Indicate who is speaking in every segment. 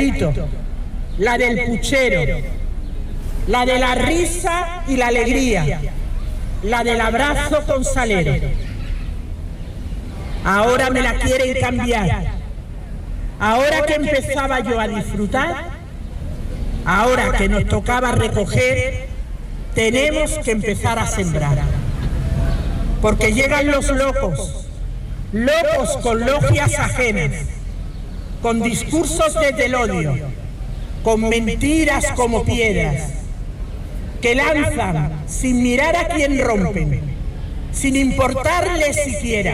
Speaker 1: carrito, la del puchero, la de la risa y la alegría, la del abrazo con salero. Ahora me la quieren cambiar. Ahora que empezaba yo a disfrutar, ahora que nos tocaba recoger, tenemos que empezar a sembrar. Porque llegan los locos, locos con logias ajenas, con discursos desde el odio, con mentiras como piedras, que lanzan sin mirar a quién rompen, sin importarles siquiera.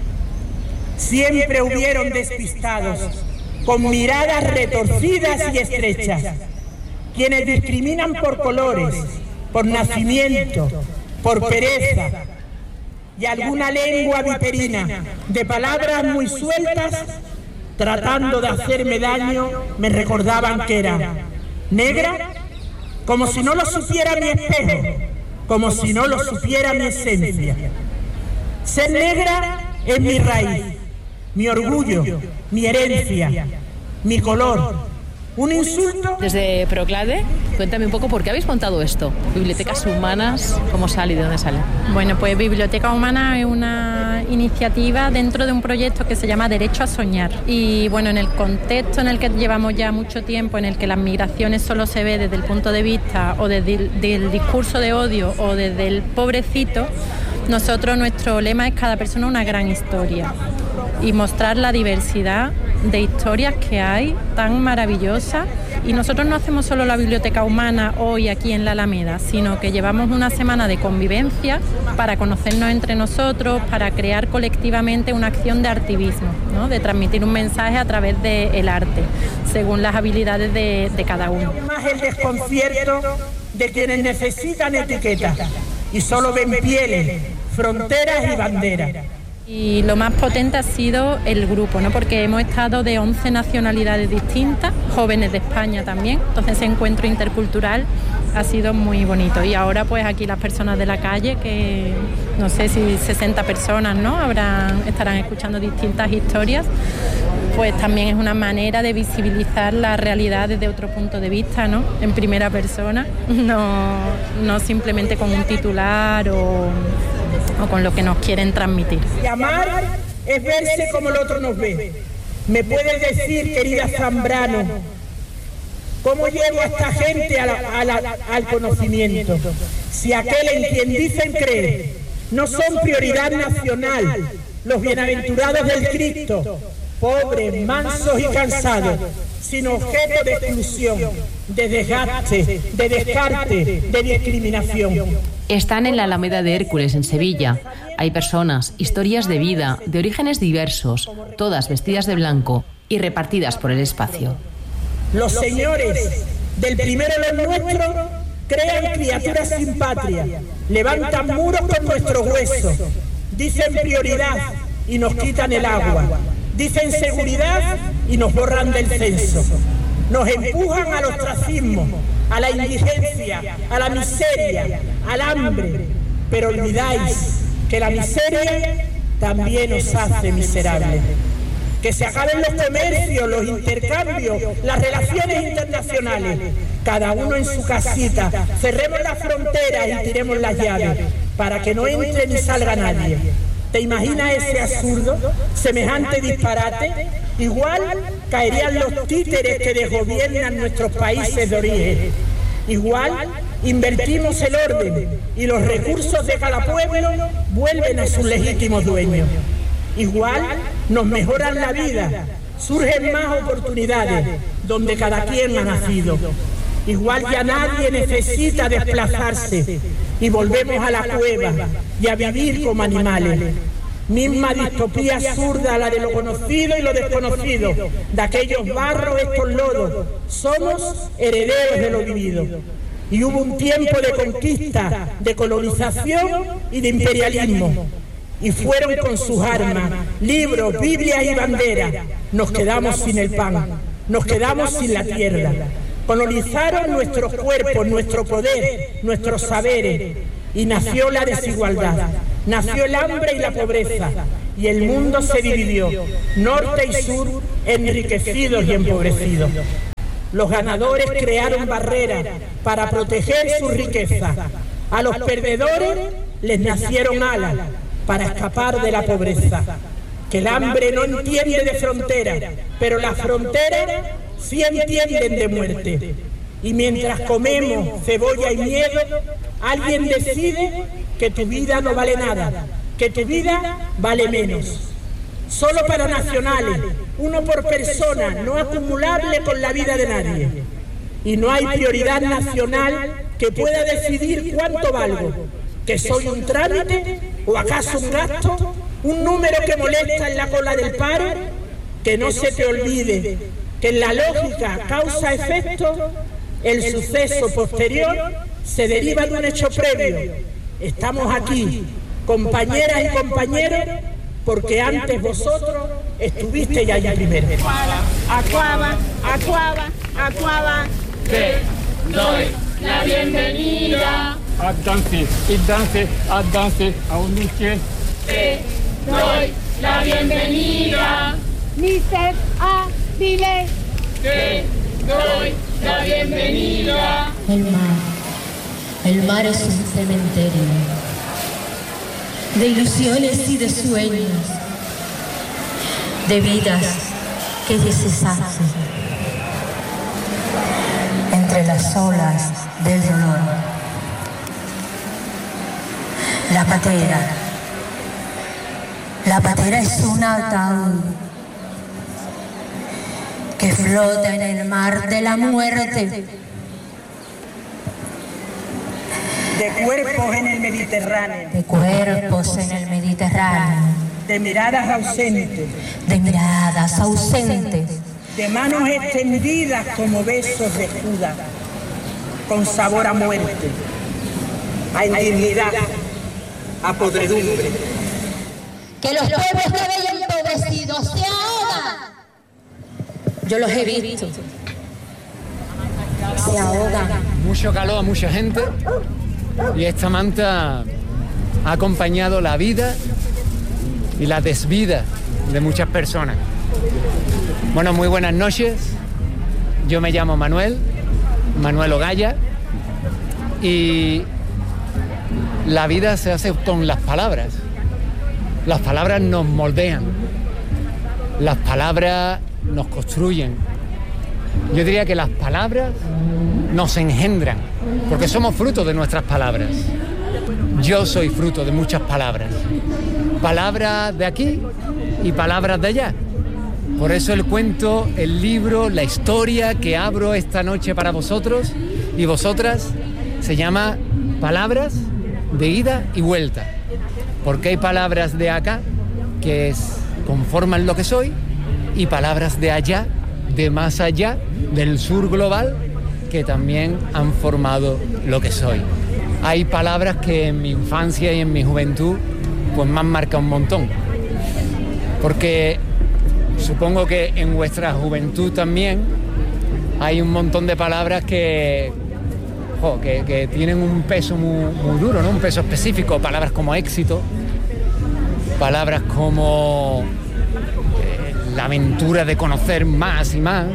Speaker 1: Siempre hubieron despistados, con miradas retorcidas y estrechas, quienes discriminan por colores, por nacimiento, por pereza, y alguna lengua viperina de palabras muy sueltas, tratando de hacerme daño, me recordaban que era negra, como si no lo supiera mi espejo, como si no lo supiera mi esencia. Ser negra es mi raíz, mi orgullo, mi herencia, mi color. ¿Un insulto?
Speaker 2: Desde Proclade, cuéntame un poco por qué habéis montado esto. Bibliotecas Humanas, ¿cómo sale y de dónde sale?
Speaker 3: Bueno, pues Biblioteca Humana es una iniciativa dentro de un proyecto que se llama Derecho a Soñar. Y bueno, en el contexto en el que llevamos ya mucho tiempo, en el que las migraciones solo se ve desde el punto de vista o desde el discurso de odio o desde el pobrecito, nuestro lema es cada persona una gran historia. Y mostrar la diversidad de historias que hay tan maravillosas. Y nosotros no hacemos solo la Biblioteca Humana hoy aquí en la Alameda, sino que llevamos una semana de convivencia para conocernos entre nosotros, para crear colectivamente una acción de activismo, ¿no? De transmitir un mensaje a través del arte, según las habilidades de cada uno.
Speaker 1: Más el desconcierto de quienes necesitan etiquetas y solo ven pieles, fronteras y banderas.
Speaker 3: Y lo más potente ha sido el grupo, ¿no? Porque hemos estado de 11 nacionalidades distintas, jóvenes de España también, entonces ese encuentro intercultural ha sido muy bonito. Y ahora pues aquí las personas de la calle, que no sé si 60 personas, ¿no? Estarán escuchando distintas historias, pues también es una manera de visibilizar la realidad desde otro punto de vista, ¿no? En primera persona, no simplemente con un titular o con lo que nos quieren transmitir.
Speaker 1: Y amar es verse como el otro nos ve. ¿Me puedes decir, querida Zambrano, cómo llevo a esta gente al conocimiento? Si aquel en quien dicen creer no son prioridad nacional, los bienaventurados del Cristo, pobres, mansos y cansados, sino objeto de exclusión, de desgaste, de descarte, de discriminación.
Speaker 4: Están en la Alameda de Hércules, en Sevilla. Hay personas, historias de vida, de orígenes diversos, todas vestidas de blanco y repartidas por el espacio.
Speaker 1: Los señores del primero los nuestros crean criaturas sin patria, levantan muros con nuestros huesos, dicen prioridad y nos quitan el agua, dicen seguridad y nos borran del censo, nos empujan al ostracismo, a la indigencia, a la miseria, al hambre, pero olvidáis que la miseria también os hace miserables. Que se acaben los comercios, los intercambios, las relaciones internacionales, cada uno en su casita, cerremos las fronteras y tiremos las llaves para que no entre ni salga nadie. ¿Te imaginas ese absurdo, semejante disparate? Igual caerían los títeres que desgobiernan nuestros países de origen. Igual invertimos el orden y los recursos de cada pueblo vuelven a sus legítimos dueños. Igual nos mejoran la vida, surgen más oportunidades donde cada quien ha nacido. Igual ya nadie necesita desplazarse y volvemos a la cueva y a vivir como animales. Misma distopía absurda, la de lo conocido y lo desconocido, de aquellos barros, estos lodos. Somos herederos de lo vivido. Y hubo un tiempo de conquista, de colonización y de imperialismo. Y fueron con sus armas, libros, Biblias y banderas. Nos quedamos sin el pan, nos quedamos sin la tierra. Colonizaron nuestros cuerpos, nuestro poder, nuestros saberes. Y nació la desigualdad, nació el hambre y la pobreza. Y el mundo se dividió, norte y sur, enriquecidos y empobrecidos. Los ganadores crearon barreras para proteger su riqueza. A los perdedores les nacieron alas para escapar de la pobreza. Que el hambre no entiende de fronteras, pero las fronteras sí entienden de muerte. Y mientras comemos cebolla y miedo, alguien decide que tu vida no vale nada, que tu vida vale menos. Solo para nacionales, uno por persona, no acumulable con la vida de nadie. Y no hay prioridad nacional que pueda decidir cuánto valgo, que soy un trámite o acaso un gasto, un número que molesta en la cola del paro. Que no se te olvide que en la lógica causa-efecto el suceso posterior se deriva de un hecho previo. Estamos aquí, compañeras y compañeros, porque antes vosotros estuvisteis allá primero.
Speaker 5: Aquaba, te doy la bienvenida.
Speaker 6: A danse, a unirse.
Speaker 5: Te doy la bienvenida. Mister A, dile. Te doy la bienvenida.
Speaker 7: El mar es un cementerio de ilusiones y de sueños, de vidas que se deshacen entre las olas del dolor. La patera es un ataúd que flota en el mar de la muerte.
Speaker 1: De cuerpos en el Mediterráneo.
Speaker 7: De cuerpos en el Mediterráneo.
Speaker 1: De miradas ausentes.
Speaker 7: De miradas ausentes.
Speaker 1: De manos extendidas como besos de Judas, con sabor a muerte, a indignidad, a podredumbre.
Speaker 7: Que los pueblos que ven empobrecidos se ahogan. Yo los he visto. Se ahogan.
Speaker 8: Mucho calor a mucha gente y esta manta ha acompañado la vida y la desvida de muchas personas. Bueno, muy buenas noches. Yo me llamo Manuel Ogaya, y la vida se hace con las palabras. Las palabras nos moldean, las palabras nos construyen. Yo diría que las palabras nos engendran, porque somos fruto de nuestras palabras. Yo soy fruto de muchas palabras. Palabras de aquí y palabras de allá. Por eso el cuento, el libro, la historia que abro esta noche para vosotros y vosotras se llama Palabras de ida y vuelta. Porque hay palabras de acá que conforman lo que soy y palabras de allá, de más allá, del sur global, que también han formado lo que soy. Hay palabras que en mi infancia y en mi juventud pues me han marcado un montón. Porque supongo que en vuestra juventud también hay un montón de palabras que tienen un peso muy duro, ¿no? Un peso específico. Palabras como éxito, palabras como la aventura de conocer más y más,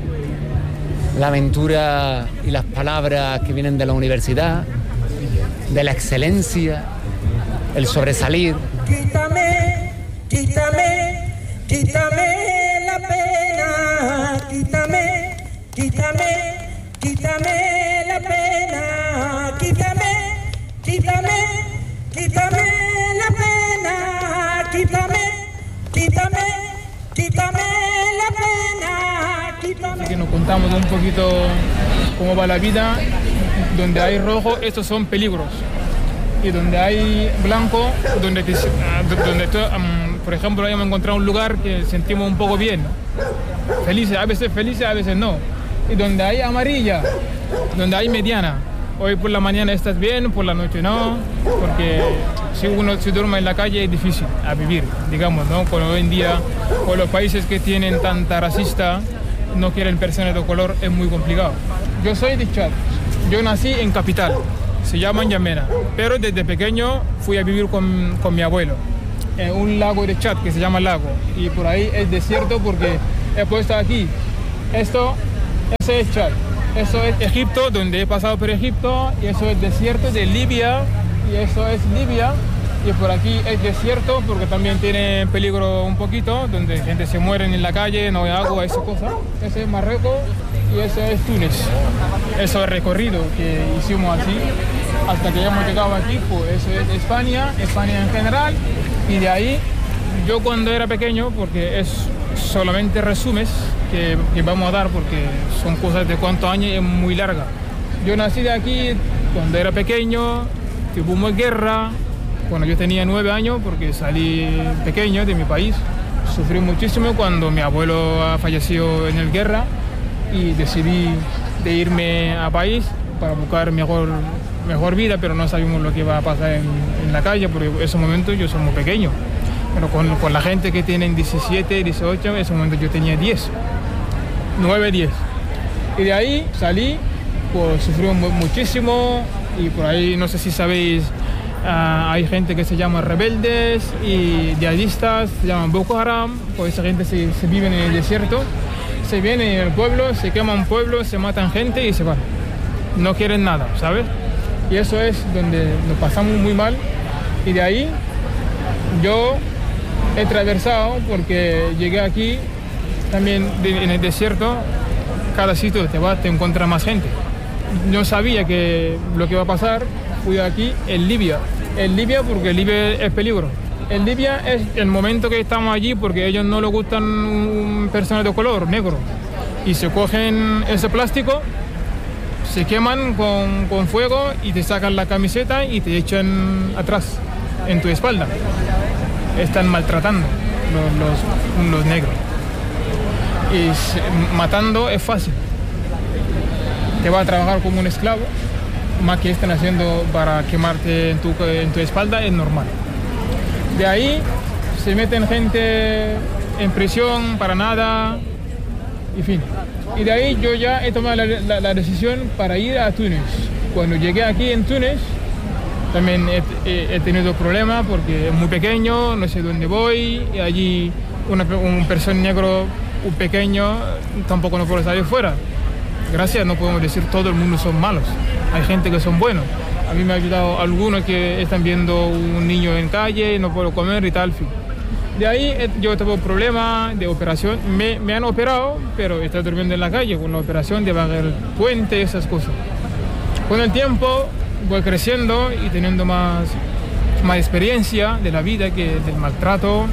Speaker 8: la aventura y las palabras que vienen de la universidad, de la excelencia, el sobresalir.
Speaker 1: Quítame, quítame, quítame la pena, quítame, quítame, quítame la pena, quítame, quítame, quítame la pena, quítame, quítame, quítame la pena, quítame.
Speaker 6: Así que nos contamos un poquito cómo va la vida. Donde hay rojo, estos son peligros. Y donde hay blanco, donde por ejemplo, hemos encontrado un lugar que sentimos un poco bien. Felices, a veces no. Y donde hay amarilla, donde hay mediana. Hoy por la mañana estás bien, por la noche no. Porque si uno se duerme en la calle es difícil a vivir, digamos, ¿no? Con hoy en día, con los países que tienen tanta racista, no quieren personas de color, es muy complicado. Yo soy de Chad. Yo nací en capital, se llama N'Djamena, pero desde pequeño fui a vivir con mi abuelo en un lago de Chad que se llama Lago, y por ahí es desierto porque he puesto aquí, esto Eso es Chad. Eso es Egipto, donde he pasado por Egipto. Y eso es desierto de Libia. Y eso es Libia. Y por aquí es desierto porque también tiene peligro un poquito, donde gente se muere en la calle, no hay agua, esa cosa. Ese es Marruecos y ese es Túnez. Eso es el recorrido que hicimos así hasta que ya hemos llegado aquí. Pues eso es España en general. Y de ahí, yo cuando era pequeño, porque es solamente resúmenes que vamos a dar porque son cosas de cuántos años y es muy larga. Yo nací de aquí cuando era pequeño, tuvimos guerra. Cuando yo tenía 9 años, porque salí pequeño de mi país, sufrí muchísimo cuando mi abuelo falleció en la guerra y decidí de irme a país para buscar mejor vida, pero no sabíamos lo que iba a pasar en la calle, porque en ese momento yo soy muy pequeño. Pero con la gente que tienen 17, 18, en ese momento yo tenía 10, 9, 10. Y de ahí salí, pues sufrí muchísimo y por ahí no sé si sabéis. Hay gente que se llama rebeldes y yihadistas, se llaman Boko Haram, pues esa gente se vive en el desierto, se vienen en el pueblo, se queman pueblos, se matan gente y se van. No quieren nada, ¿sabes? Y eso es donde nos pasamos muy mal. Y de ahí yo he atravesado porque llegué aquí también en el desierto, cada sitio que te vas te encuentras más gente. Yo sabía que lo que iba a pasar. Fui aquí en Libia. En Libia porque Libia es peligro. En Libia es el momento que estamos allí porque a ellos no les gustan personas de color negro. Y se cogen ese plástico, se queman con fuego y te sacan la camiseta y te echan atrás, en tu espalda. Están maltratando los negros. Y matando es fácil. Te va a trabajar como un esclavo. Más que están haciendo para quemarte en tu espalda es normal. De ahí se meten gente en prisión para nada, en fin. Y de ahí yo ya he tomado la decisión para ir a Túnez. Cuando llegué aquí en Túnez, también he tenido problemas porque es muy pequeño, no sé dónde voy, y allí un persona negro, un pequeño, tampoco no puedo salir fuera. Gracias, no podemos decir todo el mundo son malos. Hay gente que son buenos. A mí me ha ayudado algunos que están viendo un niño en calle y no puedo comer y tal. De ahí yo tuve problemas de operación. Me han operado, pero estoy durmiendo en la calle con la operación de bajar el puente, esas cosas. Con el tiempo voy creciendo y teniendo más experiencia de la vida que del maltrato.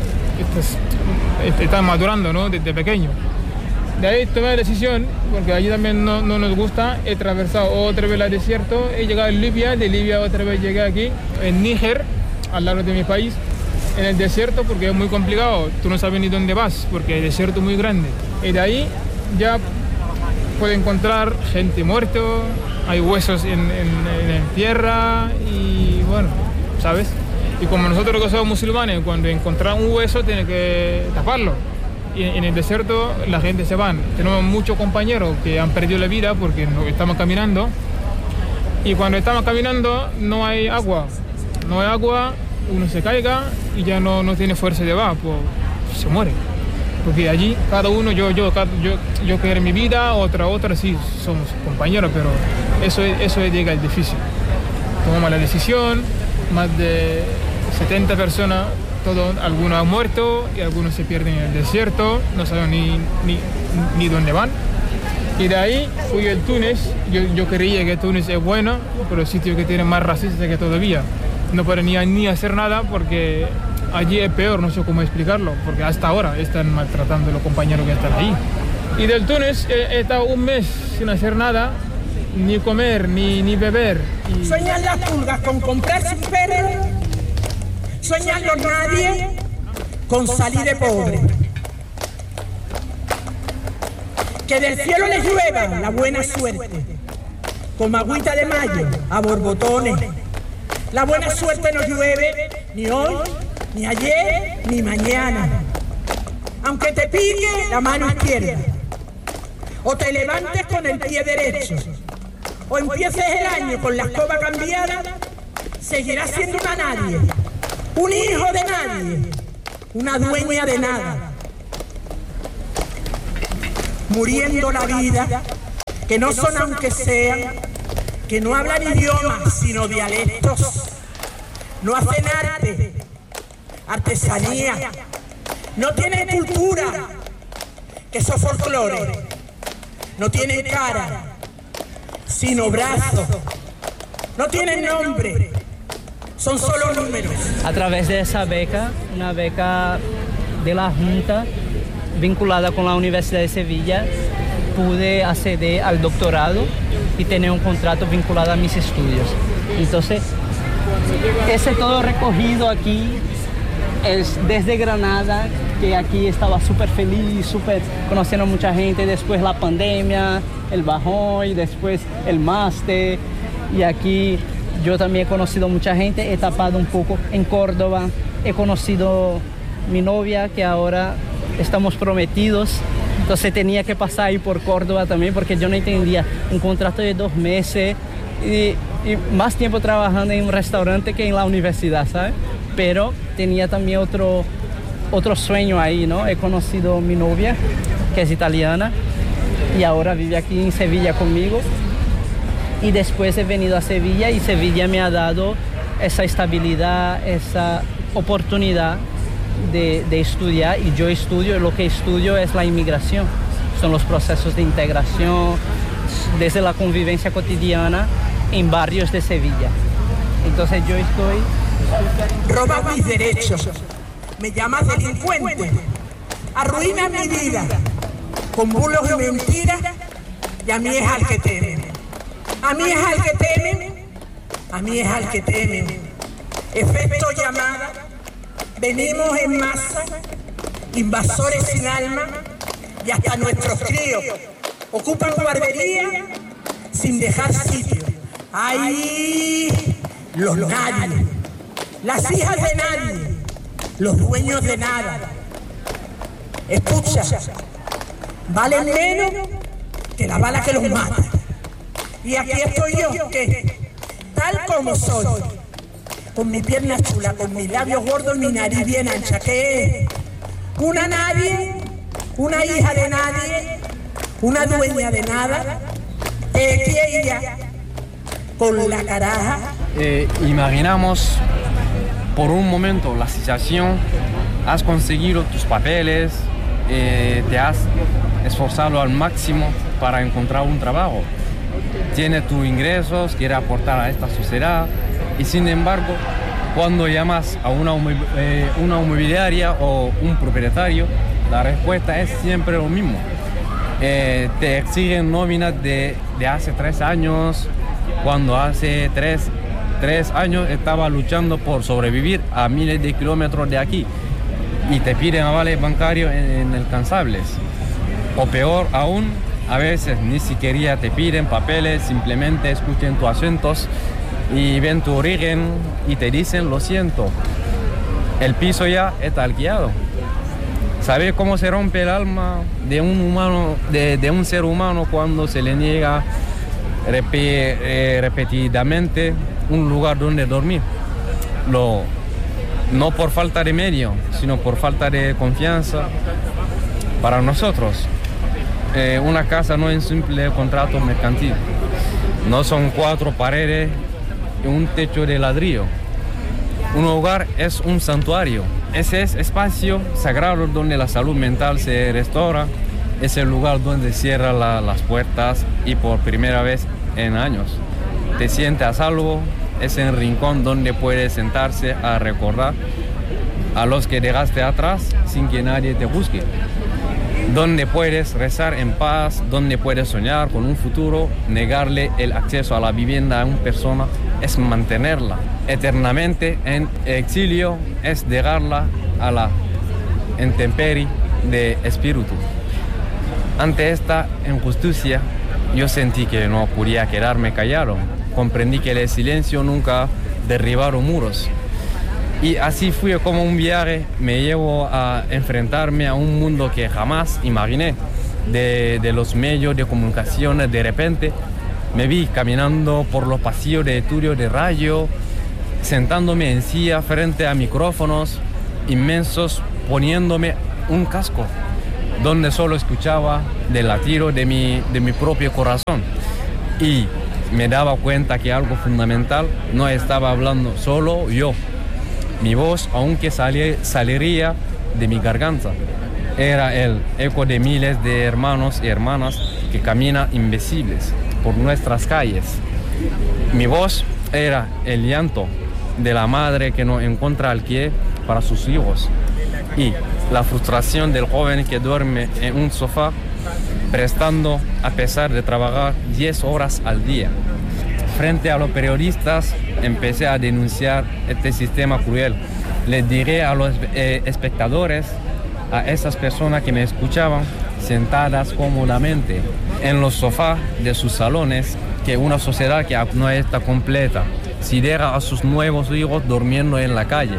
Speaker 6: Está madurando, ¿no? Desde pequeño. De ahí tomé la decisión, porque allí también no nos gusta, he atravesado otra vez el desierto, he llegado a Libia, de Libia otra vez llegué aquí, en Níger, al lado de mi país, en el desierto porque es muy complicado, tú no sabes ni dónde vas, porque el desierto es muy grande. Y de ahí ya puedes encontrar gente muerta, hay huesos en tierra y bueno, ¿sabes? Y como nosotros que somos musulmanes, cuando encontramos un hueso tiene que taparlo. Y en el desierto la gente se va. Tenemos muchos compañeros que han perdido la vida porque estamos caminando. Y cuando estamos caminando no hay agua. No hay agua, uno se caiga y ya no tiene fuerza de va, pues se muere. Porque allí cada uno, yo quiero mi vida, otra sí, somos compañeros, pero eso llega al difícil. Tomamos la decisión, más de 70 personas. Algunos han muerto y algunos se pierden en el desierto, no saben ni dónde van. Y de ahí fui a Túnez. Yo creía que Túnez es bueno, pero el sitio que tiene más racistas que todavía. No pueden ni hacer nada porque allí es peor, no sé cómo explicarlo, porque hasta ahora están maltratando a los compañeros que están ahí. Y del Túnez he estado un mes sin hacer nada, ni comer, ni beber.
Speaker 1: Sueñan las pulgas con comprarse un perro. Sueñan los nadie con salir de pobre. Que del cielo les llueva la buena suerte, como agüita de mayo a borbotones. La buena suerte no llueve ni hoy, ni ayer, ni mañana. Aunque te pique la mano izquierda, o te levantes con el pie derecho, o empieces el año con la escoba cambiada, seguirás siendo una nadie. Un hijo de nadie, una dueña de nada, muriendo la vida que no son aunque sean, que no hablan idiomas sino dialectos, no hacen arte, artesanía, no tienen cultura, que son folclore, no tienen cara, sino brazos, no tienen nombre, son solo números.
Speaker 9: A través de esa beca, una beca de la Junta vinculada con la Universidad de Sevilla, pude acceder al doctorado y tener un contrato vinculado a mis estudios. Entonces, ese todo recogido aquí es desde Granada, que aquí estaba súper feliz, súper conociendo mucha gente, después la pandemia, el bajón y después el máster. Y aquí yo también he conocido mucha gente, he tapado un poco en Córdoba, he conocido mi novia que ahora estamos prometidos. Entonces tenía que pasar ahí por Córdoba también porque yo no entendía un contrato de 2 meses y más tiempo trabajando en un restaurante que en la universidad, ¿sabes? Pero tenía también otro sueño ahí, ¿no? He conocido a mi novia, que es italiana, y ahora vive aquí en Sevilla conmigo. Y después he venido a Sevilla y Sevilla me ha dado esa estabilidad, esa oportunidad de estudiar, y yo estudio, lo que estudio es la inmigración, son los procesos de integración desde la convivencia cotidiana en barrios de Sevilla. Entonces yo estoy...
Speaker 1: Robas mis derechos, me llamas delincuente, arruinas mi vida con bulos y mentiras, y a mí es al que temen, a mí es al que temen, a mí es al que temen. Efecto llamada, venimos en masa, invasores sin alma, y hasta nuestros críos ocupan guardería sin dejar sitio. ¡Ay! Los nadie, las hijas de nadie, los dueños de nada. Escucha, valen menos que la bala que los mata. Y aquí estoy yo, que tal como soy, con mi pierna chula, con mis labios gordos y mi nariz bien ancha, que es una nadie, una hija de nadie, una dueña de nada, que ella con la caraja.
Speaker 10: Imaginamos por un momento la situación, has conseguido tus papeles, te has esforzado al máximo para encontrar un trabajo, tienes tus ingresos, quieres aportar a esta sociedad, y sin embargo, cuando llamas a una inmobiliaria o un propietario, la respuesta es siempre lo mismo. Te exigen nóminas de hace 3 años, cuando hace 3 años estaba luchando por sobrevivir a miles de kilómetros de aquí, y te piden avales bancarios inalcanzables. O peor aún, a veces ni siquiera te piden papeles, simplemente escuchan tus acentos y ven tu origen y te dicen: lo siento, el piso ya está alquilado. ¿Sabes cómo se rompe el alma de un humano, de un ser humano, cuando se le niega repetidamente un lugar donde dormir? No por falta de medio, sino por falta de confianza. Para nosotros, una casa no es un simple contrato mercantil, no son 4 paredes y un techo de ladrillo. Un hogar es un santuario, ese es espacio sagrado donde la salud mental se restaura, es el lugar donde cierra las puertas y por primera vez en años te sientes a salvo, es el rincón donde puedes sentarse a recordar a los que dejaste atrás sin que nadie te busque, donde puedes rezar en paz, donde puedes soñar con un futuro. Negarle el acceso a la vivienda a una persona es mantenerla eternamente en exilio, es dejarla a la intemperie de espíritu. Ante esta injusticia, yo sentí que no podía quedarme callado. Comprendí que el silencio nunca derribaron muros. Y así fue como un viaje me llevó a enfrentarme a un mundo que jamás imaginé. De los medios de comunicación, de repente me vi caminando por los pasillos de estudios de radio, sentándome en silla frente a micrófonos inmensos, poniéndome un casco, donde solo escuchaba del latido de mi propio corazón. Y me daba cuenta que algo fundamental, no estaba hablando solo yo. Mi voz, aunque saliría de mi garganta, era el eco de miles de hermanos y hermanas que caminan invisibles por nuestras calles. Mi voz era el llanto de la madre que no encuentra alquiler para sus hijos y la frustración del joven que duerme en un sofá prestando a pesar de trabajar 10 horas al día. Frente a los periodistas empecé a denunciar este sistema cruel. Les diré a los espectadores, a esas personas que me escuchaban sentadas cómodamente en los sofás de sus salones, que una sociedad que no está completa si deja a sus nuevos hijos durmiendo en la calle.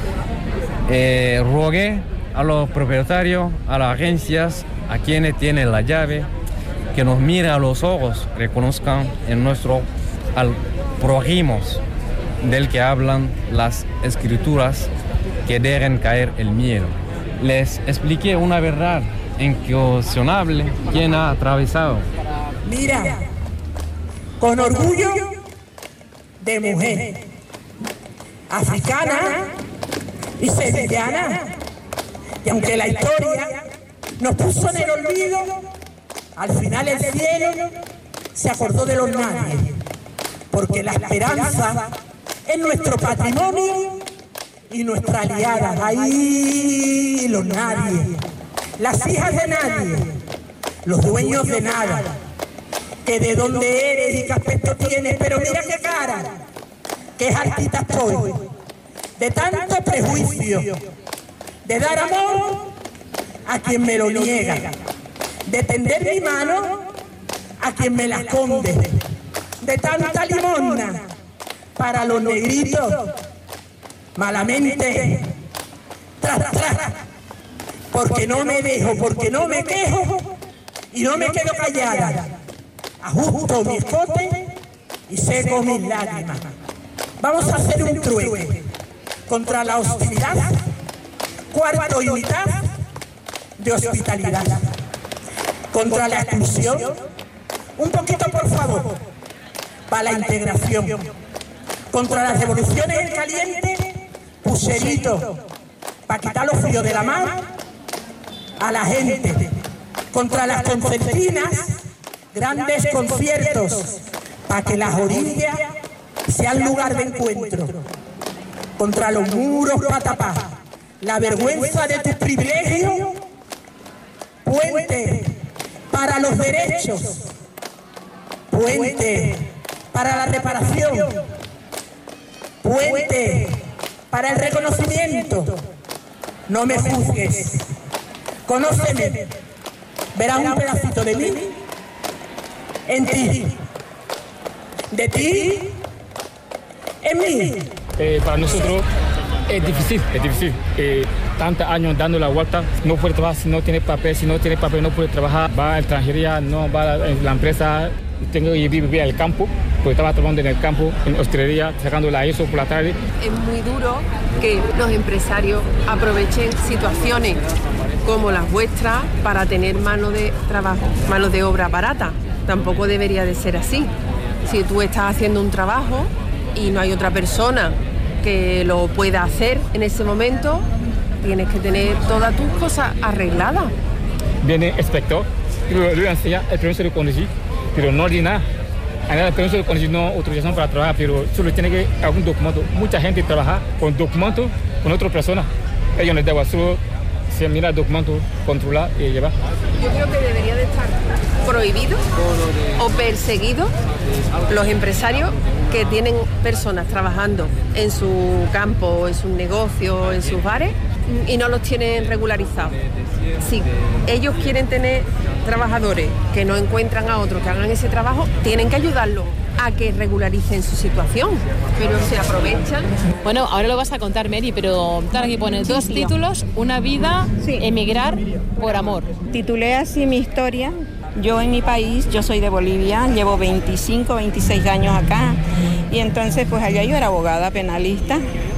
Speaker 10: Rogué a los propietarios, a las agencias, a quienes tienen la llave, que nos miren a los ojos, reconozcan en nuestro prójimo del que hablan las escrituras, que dejen caer el miedo. Les expliqué una verdad incuestionable quien ha atravesado.
Speaker 1: Mira, con orgullo de mujer, africana y sevillana, y aunque la historia nos puso en el olvido, al final el cielo se acordó de los nadie, porque la esperanza es nuestro patrimonio y nuestra aliada. Ahí los nadie, las hijas de nadie, los dueños de nada, que de dónde eres y qué aspecto tienes, pero mira qué cara, qué jartita estoy, de tanto prejuicio, de dar amor a quien me lo niega, de tender mi mano a quien me la esconde, de tanta limosna para los negritos, malamente, porque no me dejo, porque no me quejo y no me quedo callada. Ajusto mi escote y seco mis lágrimas. Vamos a hacer un trueque contra la hostilidad, cuarto y mitad de hospitalidad, contra la exclusión, un poquito por favor, para la integración, contra las revoluciones en caliente, pucherito, para quitar los fríos de la mano a la gente, contra las concertinas, grandes conciertos, para que las orillas sean lugar de encuentro, contra los muros para tapar la vergüenza de tus privilegios, puente para los derechos, puente para la reparación, puente para el reconocimiento. No me juzgues, conóceme, verás un pedacito de mí en ti, de ti en mí.
Speaker 6: Para nosotros es difícil. Tantos años dando la vuelta, no puede trabajar si no tiene papel, no puede trabajar, va a extranjería, no va a la empresa, tengo que vivir en el campo, porque estaba trabajando en el campo, en hostelería, sacando la ISO por la tarde.
Speaker 11: Es muy duro que los empresarios aprovechen situaciones como las vuestras para tener mano de trabajo, mano de obra barata. Tampoco debería de ser así. Si tú estás haciendo un trabajo y no hay otra persona que lo pueda hacer en ese momento, tienes que tener todas tus cosas arregladas.
Speaker 6: Viene inspector, le voy a enseñar el permiso de conducir, pero no di nada. El permiso de conducir no autorización para trabajar, pero solo tiene que algún documento. Mucha gente trabaja con documentos con otra persona. Ellos no les da solo se mira el documento, controlar y llevar.
Speaker 11: Yo creo que debería de estar prohibido o perseguido los empresarios que tienen personas trabajando en su campo, en sus negocios, en sus bares y no los tienen regularizados. Si ellos quieren tener trabajadores que no encuentran a otros que hagan ese trabajo, tienen que ayudarlos a que regularicen su situación, pero se aprovechan.
Speaker 2: Bueno, ahora lo vas a contar, Mary, pero tal, aquí pone dos títulos, una vida, emigrar por amor.
Speaker 12: Titulé así mi historia. Yo en mi país, yo soy de Bolivia, llevo 25, 26 años acá y entonces pues allá yo era abogada penalista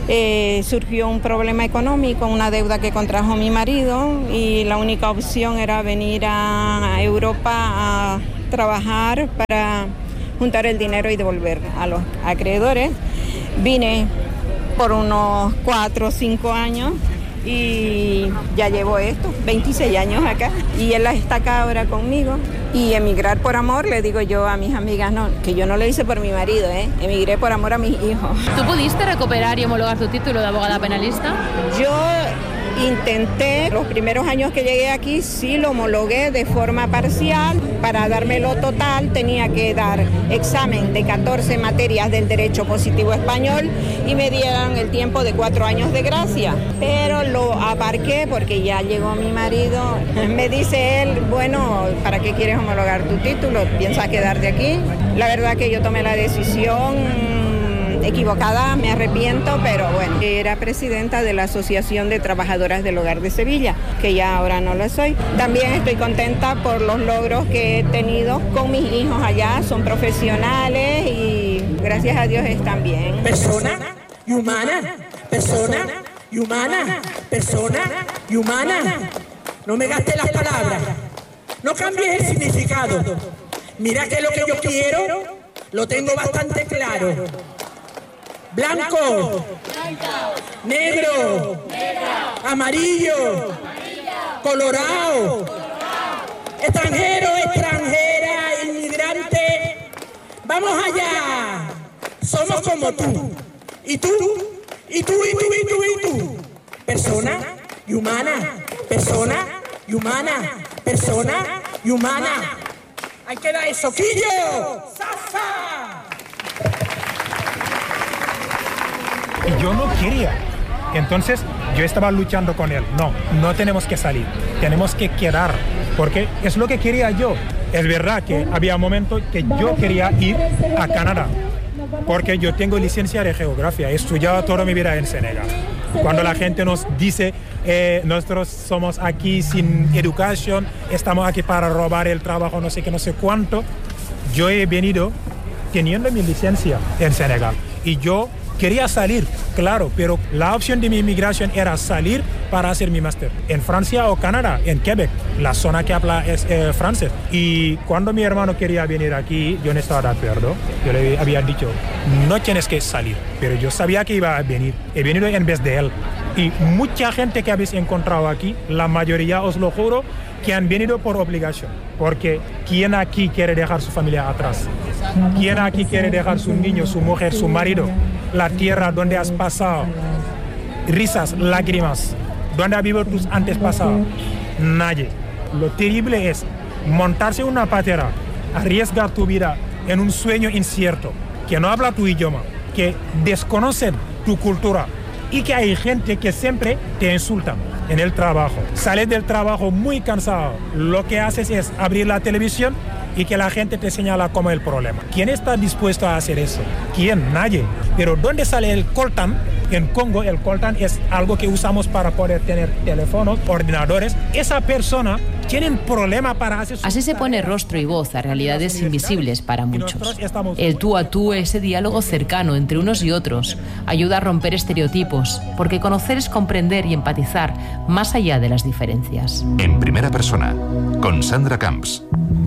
Speaker 12: Surgió un problema económico, una deuda que contrajo mi marido y la única opción era venir a Europa a trabajar para juntar el dinero y devolver a los acreedores. Vine por unos 4 o 5 años y ya llevo 26 años acá y él está acá ahora conmigo. Y emigrar por amor, le digo yo a mis amigas, no, que yo no lo hice por mi marido, emigré por amor a mis hijos.
Speaker 2: ¿Tú pudiste recuperar y homologar tu título de abogada penalista?
Speaker 12: Yo intenté, los primeros años que llegué aquí sí lo homologué de forma parcial. Para dármelo total tenía que dar examen de 14 materias del derecho positivo español y me dieron el tiempo de 4 años de gracia. Pero lo aparqué porque ya llegó mi marido. Me dice él, bueno, ¿para qué quieres homologar tu título? ¿Piensas quedarte aquí? La verdad que yo tomé la decisión equivocada, me arrepiento, pero bueno, era presidenta de la Asociación de Trabajadoras del Hogar de Sevilla, que ya ahora no lo soy. También estoy contenta por los logros que he tenido con mis hijos allá, son profesionales y gracias a Dios están bien.
Speaker 1: Persona y humana, persona y humana, persona y humana. No me gastes las palabras, no cambies el significado. Mira que lo que yo quiero lo tengo bastante claro. Blanco, negro, amarillo, colorado, extranjero, extranjera, inmigrante. Vamos allá. Somos como tú. Y tú, y tú, y tú, y tú, y tú. Persona y humana, persona y humana, persona y humana. Ahí queda eso, Quillo. ¡Sasa!
Speaker 13: Y yo no quería. Entonces yo estaba luchando con él. No tenemos que salir, tenemos que quedar, porque es lo que quería yo. Es verdad que había momentos que yo quería ir a Canadá, porque yo tengo licencia de geografía, he estudiado toda mi vida en Senegal. Cuando la gente nos dice, nosotros somos aquí sin educación, estamos aquí para robar el trabajo, no sé qué, no sé cuánto, yo he venido teniendo mi licencia en Senegal y yo quería salir, claro, pero la opción de mi inmigración era salir para hacer mi máster en Francia o Canadá, en Quebec, la zona que habla es francés. Y cuando mi hermano quería venir aquí, yo no estaba de acuerdo. Yo le había dicho, no tienes que salir, pero yo sabía que iba a venir. He venido en vez de él. Y mucha gente que habéis encontrado aquí, la mayoría, os lo juro, que han venido por obligación. Porque ¿quién aquí quiere dejar su familia atrás? ¿Quién aquí quiere dejar su niño, su mujer, su marido? La tierra donde has pasado risas, lágrimas, donde ha vivido tus antepasados. Nadie. Lo terrible es montarse en una patera, arriesgar tu vida en un sueño incierto, que no habla tu idioma, que desconocen tu cultura y que hay gente que siempre te insulta en el trabajo. Sales del trabajo muy cansado, lo que haces es abrir la televisión y que la gente te señala como el problema. ¿Quién está dispuesto a hacer eso? ¿Quién? Nadie. Pero ¿dónde sale el coltan? En Congo el coltan es algo que usamos para poder tener teléfonos, ordenadores. Esa persona tiene un problema para hacer...
Speaker 4: Así se pone rostro y voz a realidades invisibles para muchos. El tú a tú, ese diálogo cercano entre unos y otros, ayuda a romper estereotipos, porque conocer es comprender y empatizar más allá de las diferencias.
Speaker 14: En primera persona, con Sandra Camps.